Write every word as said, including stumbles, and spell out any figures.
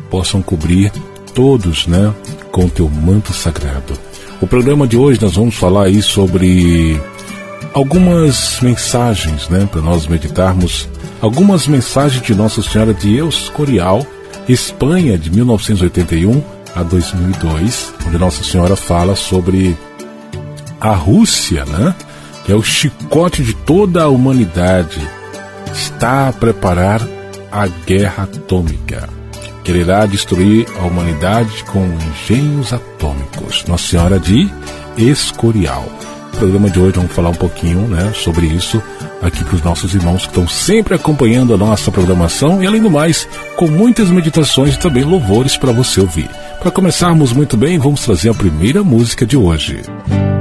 possam cobrir todos, né, com o teu manto sagrado. O programa de hoje nós vamos falar aí sobre algumas mensagens, né, para nós meditarmos, algumas mensagens de Nossa Senhora de Escorial, Espanha, de mil novecentos e oitenta e um a dois mil e dois, onde Nossa Senhora fala sobre a Rússia, né, que é o chicote de toda a humanidade, está a preparar a guerra atômica. Quererá destruir a humanidade com engenhos atômicos. Nossa Senhora de Escorial. No programa de hoje vamos falar um pouquinho, né, sobre isso aqui para os nossos irmãos que estão sempre acompanhando a nossa programação e, além do mais, com muitas meditações e também louvores para você ouvir. Para começarmos muito bem, vamos trazer a primeira música de hoje.